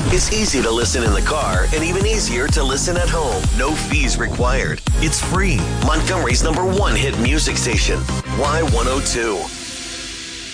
It's easy to listen in the car and even easier to listen at home. No fees required. It's free. Montgomery's #1 hit music station, Y102.